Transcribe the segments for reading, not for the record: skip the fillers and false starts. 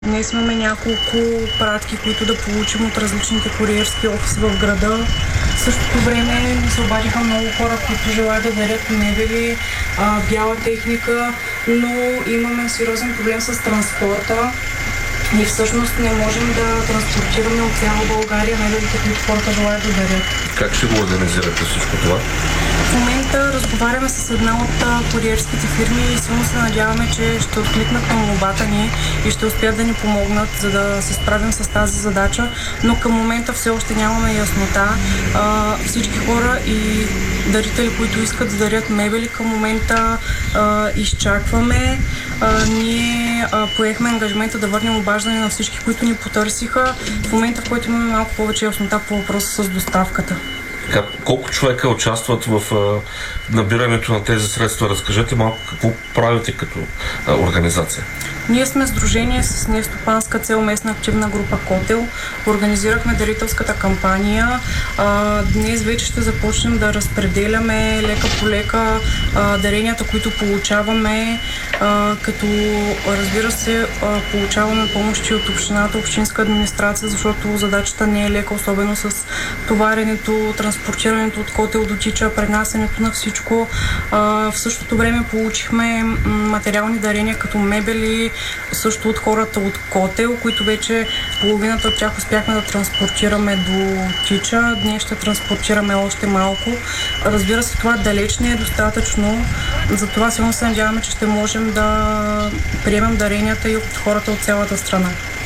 Днес имаме няколко пратки, които да получим от различните куриерски офиси в града. В същото време ни се обадиха много хора, които желаят да дарят мебели, бяла техника, но имаме сериозен проблем с транспорта и всъщност не можем да транспортираме от цяла България мебелите, които хората желаят да дарят. Как ще го организирате всичко това? В момента разговаряме с една от куриерските фирми и силно се надяваме, че ще откликнат на молбата ни и ще успеят да ни помогнат, за да се справим с тази задача, но към момента все още нямаме яснота. Всички хора и дарители, които искат да дарят мебели, към момента изчакваме. Ние поехме ангажимента да върнем обаждане на всички, които ни потърсиха. В момента, в който имаме малко повече яснота по въпроса с доставката. Колко човека участват в набирането на тези средства? Разкажете малко какво правите като организация. Ние сме сдружение с нестопанска цел местна активна група Котел. Организирахме дарителската кампания. Днес вече ще започнем да разпределяме лека по лека даренията, които получаваме, като разбира се получаваме помощи от общината, общинска администрация, защото задачата не е лека, особено с товаренето, транспортирането от Котел до Тича, пренасенето на всичко. В същото време получихме материални дарения като мебели, също от хората от Котел, които вече половината от тях успяхме да транспортираме до Тича. Днес ще транспортираме още малко. Разбира се, това далеч не е достатъчно. Затова силно се надяваме, че ще можем да приемем даренията и от хората от цялата страна.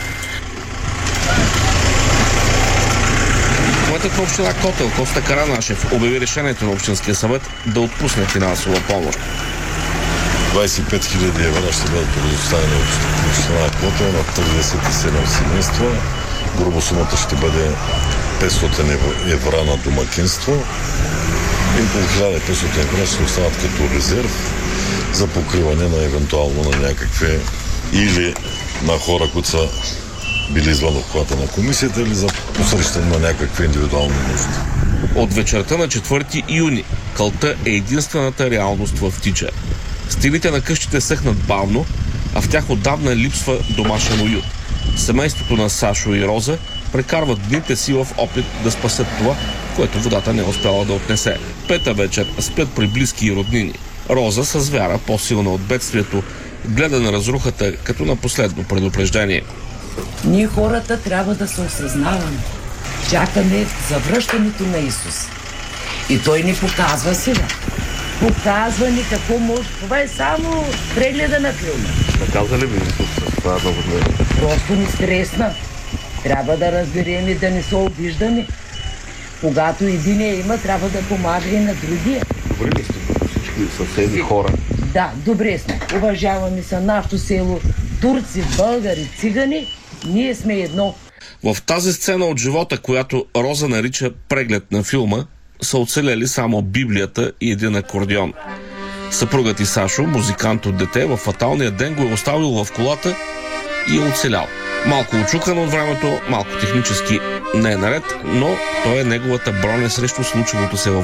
Кметът на община Котел Коста Каранашев обяви решението на Общинския съвет да отпусне финансова помощ. 25 000 евро ще бъдат предоставени от община Котел на 37 семейства. Грубо сумата ще бъде 500 евро на домакинство и по 1500 евро ще останат като резерв за покриване на евентуално на някакви или на хора, които са били извън обхвата на комисията, или за посрещане на някакви индивидуални нужди. От вечерта на 4 юни кълта е единствената реалност в Тича. Стените на къщите съхнат бавно, а в тях отдавна липсва домашен уют. Семейството на Сашо и Роза прекарват дните си в опит да спасят това, което водата не е успяла да отнесе. Пета вечер спят при близки и роднини. Роза с вяра по-силна от бедствието гледа на разрухата като на последно предупреждение. Ние хората трябва да се осъзнаваме. Чакаме завръщането на Исус. И Той ни показва сега. Показва ни какво може. Това е само прегледа на филма. Наказа ли ви Исус с това наводнение? Просто ни стресна. Трябва да разберем и да не се обиждаме. Когато единия има, трябва да помага и на другия. Добре ли сте всички съседи хора? Да, добре сме. Уважаваме се нашето село. Турци, българи, цигани. Ние сме едно. В тази сцена от живота, която Роза нарича преглед на филма, са оцелели само Библията и един акордеон. Съпругът и Сашо, музикант от дете, във фаталния ден го е оставил в колата и е оцелял. Малко очукан от времето, малко технически не е наред, но той е неговата броня срещу случилото се в